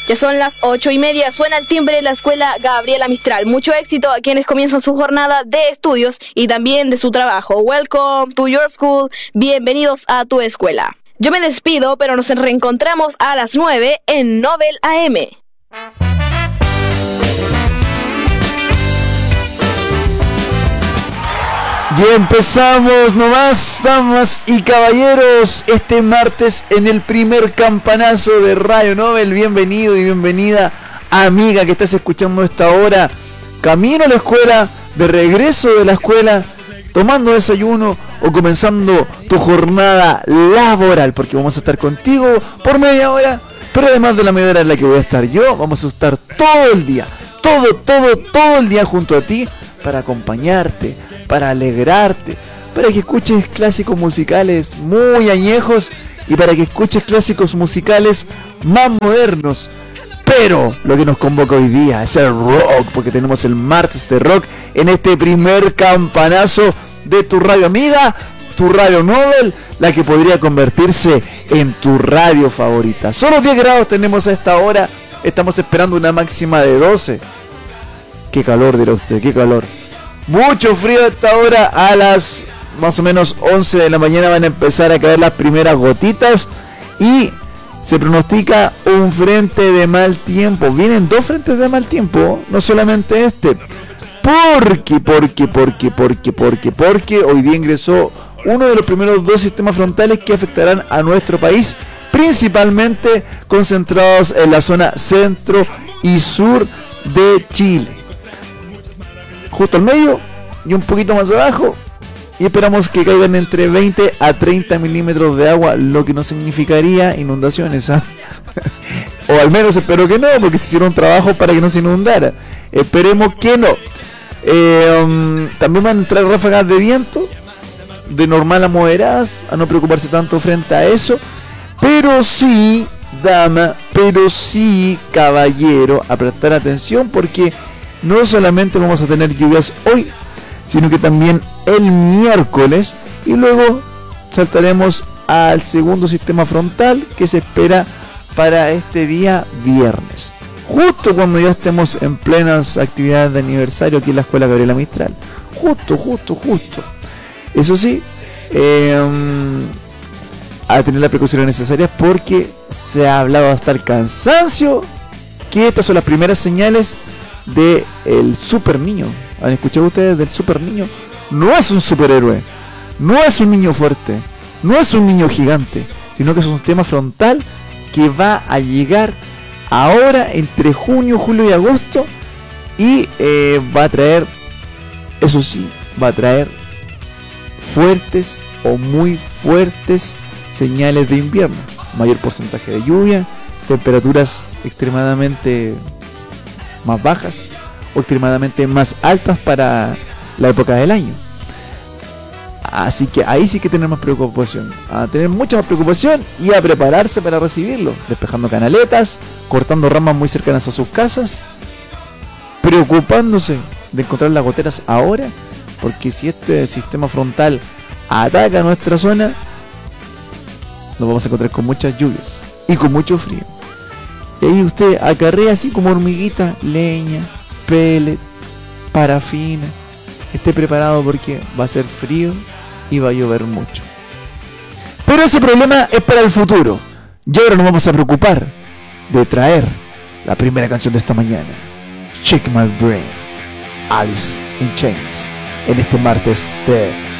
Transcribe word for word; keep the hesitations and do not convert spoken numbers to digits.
Ya son las ocho y media, suena el timbre de la escuela Gabriela Mistral. Mucho éxito a quienes comienzan su jornada de estudios y también de su trabajo. Welcome to your school, bienvenidos a tu escuela. Yo me despido, pero nos reencontramos a las nueve en Nobel A M. Y empezamos nomás, damas y caballeros, este martes en el primer campanazo de Radio Nobel. Bienvenido y bienvenida, amiga que estás escuchando esta hora, camino a la escuela, de regreso de la escuela, tomando desayuno o comenzando tu jornada laboral, porque vamos a estar contigo por media hora, pero además de la media hora en la que voy a estar yo, vamos a estar todo el día, todo, todo, todo el día junto a ti, para acompañarte, para alegrarte, para que escuches clásicos musicales muy añejos y para que escuches clásicos musicales más modernos. Pero lo que nos convoca hoy día es el rock, porque tenemos el martes de rock en este primer campanazo de tu radio amiga, tu Radio Nobel, la que podría convertirse en tu radio favorita. Solo diez grados tenemos a esta hora, estamos esperando una máxima de doce. Qué calor, dirá usted, qué calor. Mucho frío a esta hora, a las más o menos once de la mañana van a empezar a caer las primeras gotitas y se pronostica un frente de mal tiempo. Vienen dos frentes de mal tiempo, no solamente este. Porque, porque, porque, porque, porque, porque hoy día ingresó uno de los primeros dos sistemas frontales que afectarán a nuestro país, principalmente concentrados en la zona centro y sur de Chile. Justo al medio y un poquito más abajo, y esperamos que caigan entre veinte a treinta milímetros de agua, lo que no significaría inundaciones, ¿eh? O al menos espero que no, porque se hicieron trabajo para que no se inundara. Esperemos que no. Eh, um, también van a entrar ráfagas de viento de normal a moderadas, a no preocuparse tanto frente a eso, pero sí, dama, pero sí, caballero, a prestar atención, porque no solamente vamos a tener lluvias hoy, sino que también el miércoles, y luego saltaremos al segundo sistema frontal que se espera para este día viernes, justo cuando ya estemos en plenas actividades de aniversario aquí en la escuela Gabriela Mistral. Justo, justo, justo. Eso sí, eh, a tener las precauciones necesarias, porque se ha hablado hasta el cansancio que estas son las primeras señales de el super niño. ¿Han escuchado ustedes del super niño? No es un superhéroe, no es un niño fuerte, no es un niño gigante, sino que es un sistema frontal que va a llegar ahora entre junio, julio y agosto, y eh, va a traer, eso sí, va a traer fuertes o muy fuertes señales de invierno, mayor porcentaje de lluvia, temperaturas extremadamente más bajas o extremadamente más altas para la época del año. Así que ahí sí que tener más preocupación, a tener mucha más preocupación y a prepararse para recibirlo, despejando canaletas, cortando ramas muy cercanas a sus casas, preocupándose de encontrar las goteras ahora, porque si este sistema frontal ataca nuestra zona, nos vamos a encontrar con muchas lluvias y con mucho frío. Y ahí usted acarrea así como hormiguita, leña, pellet, parafina. Esté preparado porque va a ser frío y va a llover mucho. Pero ese problema es para el futuro. Y ahora nos vamos a preocupar de traer la primera canción de esta mañana. Shake My Brain, Alice in Chains, en este martes de